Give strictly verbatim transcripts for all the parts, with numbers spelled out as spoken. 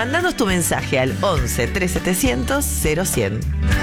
Mándanos tu mensaje al once, tres setecientos, cero cien.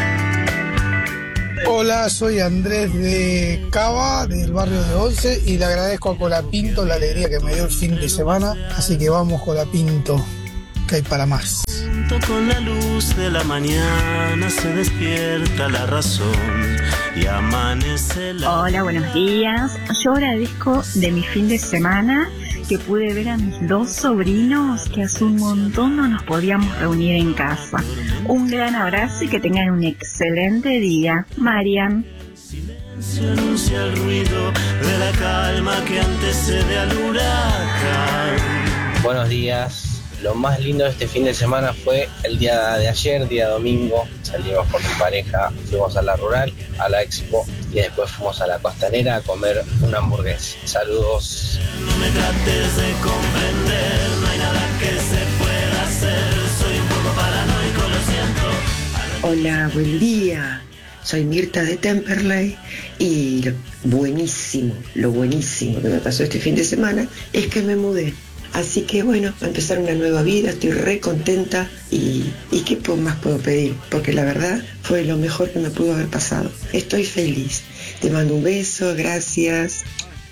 Hola, soy Andrés de Cava, del barrio de Once, y le agradezco a Colapinto la alegría que me dio el fin de semana. Así que vamos, Colapinto, que hay para más. Con la luz de la mañana se despierta la razón y amanece la... Hola, buenos días. Yo agradezco de mi fin de semana que pude ver a mis dos sobrinos que hace un montón no nos podíamos reunir en casa. Un gran abrazo y que tengan un excelente día. Marian. Silencio anuncia el ruido de la calma que antecede al huracán. Buenos días. Lo más lindo de este fin de semana fue el día de ayer, día domingo. Salimos con mi pareja, fuimos a la rural, a la expo y después fuimos a la costanera a comer una hamburguesa. Saludos. No me trates de comprender, no hay nada que se pueda hacer. Soy un poco paranoico, lo siento. Hola, buen día. Soy Mirta de Temperley y lo buenísimo, lo buenísimo que me pasó este fin de semana es que me mudé. Así que bueno, a empezar una nueva vida, estoy re contenta y, y ¿qué más puedo pedir? Porque la verdad fue lo mejor que me pudo haber pasado. Estoy feliz. Te mando un beso, gracias.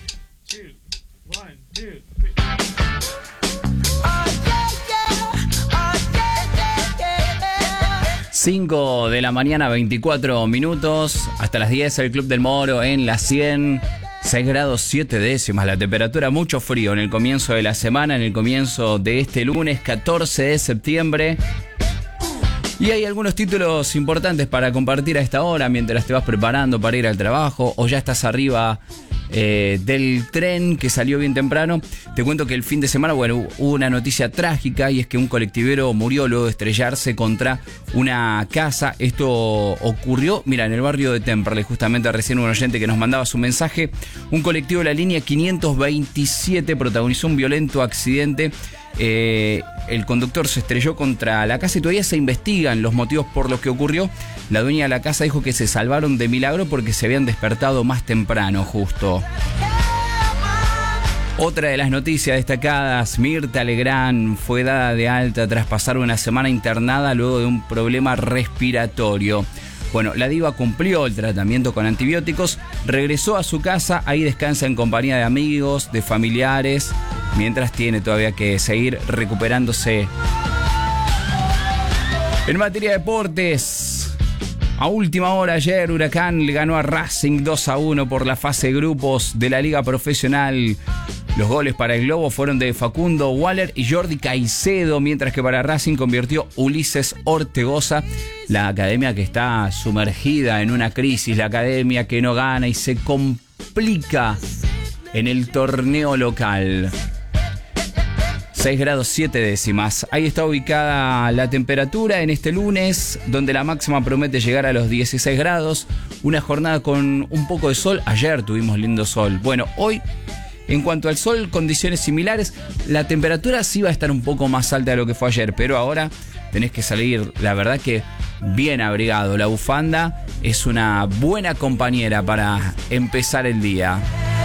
cinco de la mañana, veinticuatro minutos, hasta las diez el Club del Moro en la cien. seis grados siete décimas la temperatura, mucho frío en el comienzo de la semana, en el comienzo de este lunes catorce de septiembre. Y hay algunos títulos importantes para compartir a esta hora mientras te vas preparando para ir al trabajo o ya estás arriba eh, del tren que salió bien temprano. Te cuento que el fin de semana, bueno, hubo una noticia trágica y es que un colectivero murió luego de estrellarse contra una casa. Esto ocurrió, mira, en el barrio de Temperley, justamente recién un oyente que nos mandaba su mensaje. Un colectivo de la línea quinientos veintisiete protagonizó un violento accidente. Eh, el conductor se estrelló contra la casa y todavía se investigan los motivos por los que ocurrió. La dueña de la casa dijo que se salvaron de milagro porque se habían despertado más temprano justo. Otra de las noticias destacadas, Mirta Legrand fue dada de alta tras pasar una semana internada luego de un problema respiratorio. Bueno, la diva cumplió el tratamiento con antibióticos, regresó a su casa, ahí descansa en compañía de amigos, de familiares, mientras tiene todavía que seguir recuperándose. En materia de deportes, a última hora ayer Huracán le ganó a Racing dos a uno por la fase de grupos de la Liga Profesional. Los goles para el Globo fueron de Facundo Waller y Jordi Caicedo, mientras que para Racing convirtió Ulises Ortegoza. La academia que está sumergida en una crisis, la academia que no gana y se complica en el torneo local. seis grados siete décimas. Ahí está ubicada la temperatura en este lunes, donde la máxima promete llegar a los dieciséis grados. Una jornada con un poco de sol. Ayer tuvimos lindo sol. Bueno, hoy, en cuanto al sol, condiciones similares. La temperatura sí va a estar un poco más alta de lo que fue ayer, pero ahora tenés que salir, la verdad que bien abrigado. La bufanda es una buena compañera para empezar el día.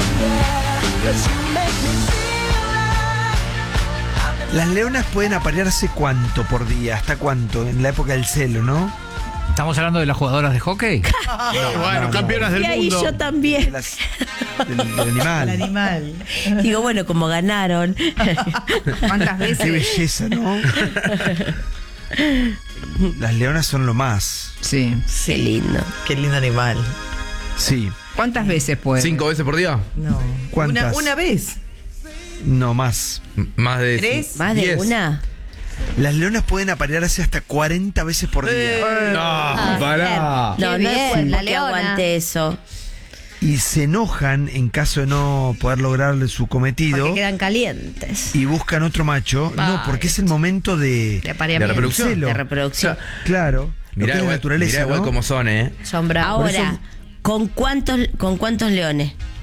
Las leonas pueden aparearse cuánto por día, hasta cuánto, en la época del celo, ¿no? ¿Estamos hablando de las jugadoras de hockey? No, bueno, no, campeonas no. del Y ahí mundo. yo también. De las- del, del animal. El animal. Digo, bueno, como ganaron. ¿Cuántas Qué veces? belleza, ¿no? Las leonas son lo más. Sí. Qué lindo. Qué lindo animal. Sí. ¿Cuántas veces puede? ¿Cinco veces por día? No. ¿Cuántas? Una, una vez. No, más. M- Más de... ¿Tres? ¿Más de diez. una? Las leonas pueden aparearse hasta cuarenta veces por día. No, Ah, pará. No, Qué no bien, es cuerpo la que leona. aguante eso. Y se enojan en caso de no poder lograr su cometido Porque quedan calientes. y buscan otro macho. No, Ay. porque es el momento de, De apareamiento. De reproducción. celo. De reproducción. Claro. Lo Mirá que es la igual, naturaleza, mirá igual ¿no? cómo son, ¿eh? Son bravos. Ahora, ¿con cuántos, con cuántos leones?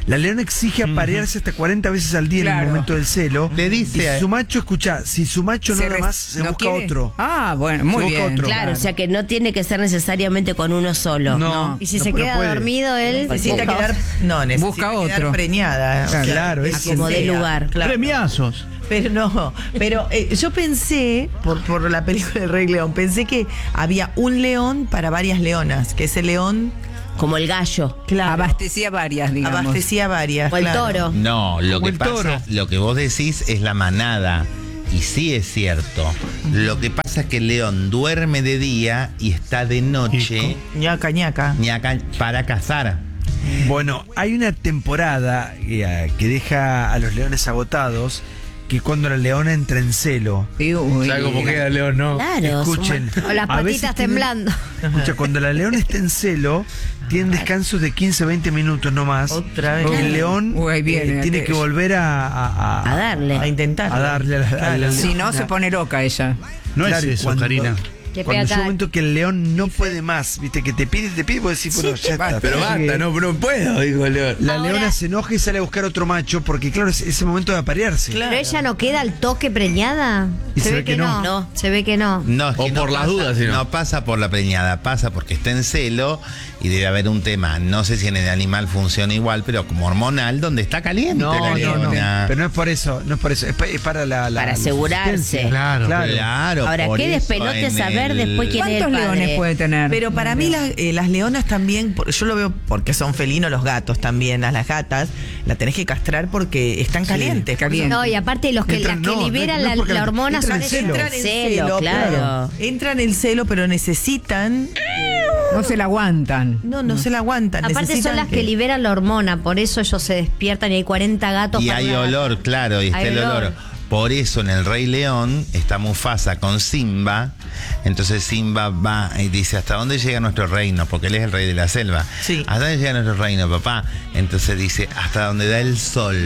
La leona exige aparearse hasta cuarenta veces al día en Claro. el momento del celo. Le dice Y a- si su macho, escucha, si su macho no Se da res- más, se no busca quiere. otro. Ah, bueno, muy Se busca bien. otro. Claro, o sea que no tiene que ser necesariamente con uno solo. No. Y si no, se no queda puede. dormido, él Necesita busca quedar, no, necesita Busca quedar otro. preñada. Claro. Claro, que es quien como de sea, lugar. claro. Premiazos. Pero no, pero eh, yo pensé, por, por la película del Rey León, pensé que había un león para varias leonas, que ese león, Como el gallo. claro, Abastecía varias, digamos. abastecía varias. O el claro. toro. No, lo Como que el pasa, toro. lo que vos decís es la manada. Y sí es cierto. Lo que pasa es que el león duerme de día y está de noche ñaca, ñaca. ñaca, para cazar. Bueno, hay una temporada eh, que deja a los leones agotados, que cuando la leona entra en celo. Uy. ¿Sabe cómo queda el león, no? Claro, Escuchen. O las a veces patitas tienen- temblando. Escucha, cuando la leona está en celo, tienen descansos de quince a veinte minutos nomás. Otra vez. El león Uy, ahí viene, eh, tiene aquello. que volver a, a, a- A darle. A intentar. a darle a la, a la- Si no, se pone loca ella. No Claro, es eso, cuando- Karina. Que Cuando pega llega un cada- momento que el león no puede más, viste, que te pide, te pide, vos decís, bueno, ya está. Pero Así basta, que no, no puedo, dijo el león. La Ahora- leona se enoja y sale a buscar otro macho, porque claro, es ese momento de aparearse. Claro. Pero ella no queda al toque preñada. Y se ve que no. No. Se ve que no. No, es O que no por las pasa- dudas, si no. No pasa por la preñada, pasa porque está en celo y debe haber un tema, no sé si en el animal funciona igual, pero como hormonal, donde está caliente No, la no, no. leona. Pero no es por eso, no es por eso, es pa- es para la, la- Para la asegurarse. subsistencia. Claro, Claro. claro. Ahora, por qué eso despelote en saber el- después quién es el ¿Cuántos padre. leones puede tener? Pero para mí las, eh, las leonas también, por- yo lo veo porque son felinos los gatos también, a las gatas, la tenés que castrar porque están calientes. caliente. No, y aparte los que, Entran- las que no, liberan no es la, porque la las- hormona entran son en celo. Entran en Celo, celo, claro. Entran en celo, pero necesitan. No se la aguantan. No, no se la aguantan. Aparte son necesitan las que liberan la hormona, por eso ellos se despiertan y hay cuarenta gatos. Y para hay una olor, gata. claro, y está Hay el olor. olor. Por eso en el Rey León está Mufasa con Simba. Entonces Simba va y dice, ¿hasta dónde llega nuestro reino? Porque él es el rey de la selva. Sí. ¿Hasta dónde llega nuestro reino, papá? Entonces dice, hasta donde da el sol.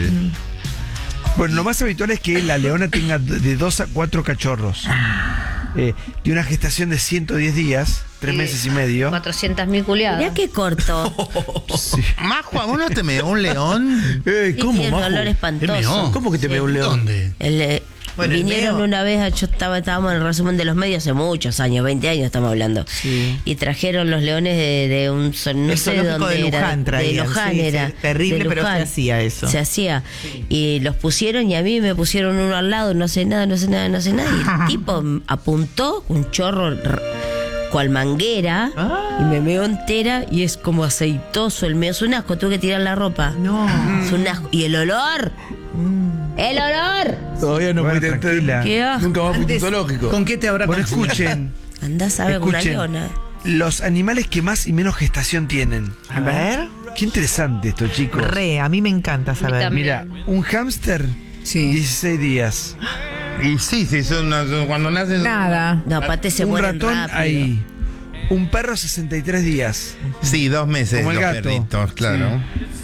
Bueno, lo más habitual es que la leona tenga de dos a cuatro cachorros. Eh, de una gestación de ciento diez días, tres meses y medio. cuatrocientas mil culiadas. Mirá qué corto. Sí. Majo, ¿a vos no te me dio un león? Eh, Y tiene un olor espantoso. ¿Cómo que te veo un león? ¿Dónde? El, eh, Bueno, el vinieron Neo. una vez, yo estaba, estábamos en el resumen de los medios hace muchos años, veinte años estamos hablando. Sí. Y trajeron los leones de, de un son- no El sé zoológico dónde de era. Luján de traían, Luján sí, sí, era. terrible, de pero se Luján. hacía eso. Se hacía. Y los pusieron y a mí me pusieron uno al lado, no sé nada, no sé nada, no sé nada. Y el tipo apuntó un chorro r- cual manguera Ah. y me meó entera y es como aceitoso el mío. Es un asco, tuve que tirar la ropa. No. Es un asco. ¿Y el olor? ¡El olor! Todavía no Bueno, fuiste tranquila. ¡Qué asco! Nunca más fuiste Antes- zoológico. ¿Con qué te habrá Bueno, consumido? escuchen. Andás a ver con una Escuchen. leona. Los animales que más y menos gestación tienen. A ver. Qué interesante esto, chicos. Re, a mí me encanta saber. también. Mira, un hámster, Sí. dieciséis días. Y sí, sí, son, son- cuando nacen... Nada. No, aparte se un mueren ratón rápido. ahí. Un perro, sesenta y tres días. Sí, dos meses Como el los gato. perritos, claro.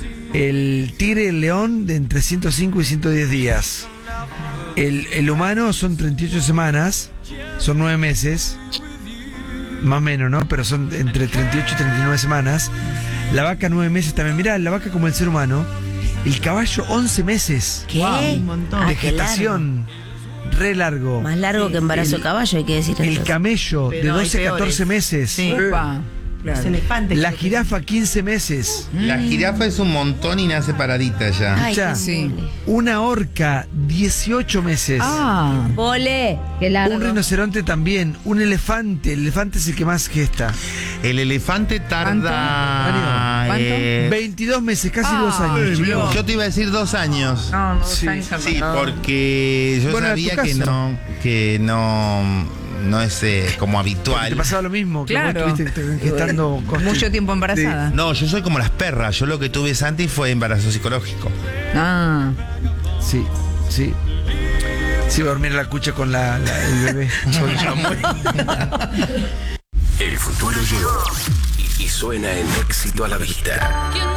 El tigre y el león de entre ciento cinco y ciento diez días. El, el humano son treinta y ocho semanas, son nueve meses, más o menos, ¿no? Pero son entre treinta y ocho y treinta y nueve semanas. La vaca nueve meses también. Mirá, la vaca como el ser humano. El caballo once meses ¿Qué? un montón. Ah, de qué largo. gestación. Re largo. Más largo que embarazo El- de caballo, hay que decir. El entonces. camello de Pero hay doce a peores. catorce meses. Sí. Upa. Los Claro. elefantes. La creo que- jirafa quince meses. La jirafa es un montón y nace paradita ya. Ay, Ya. qué Sí. mole. Una orca dieciocho meses. Ah. Pole. Qué largo. Un rinoceronte también. Un elefante. El elefante es el que más gesta. El elefante tarda... ¿Cuánto? eh, veintidós meses, casi Ah, dos años. chicos. yo te iba a decir dos años. No, no, Sí. está Sí, porque yo Bueno, en sabía tu que caso. no, que no, no es eh, como Te habitual. pasaba lo mismo. Que Claro. vos estuviste gestando cosas. Mucho tiempo embarazada. No, yo soy como las perras. Yo lo que tuve Santi fue embarazo psicológico. Ah. Sí, sí. Sí, va a dormir en la cucha con la, la- el bebé. El futuro llegó y, y suena en Éxito a la Vista.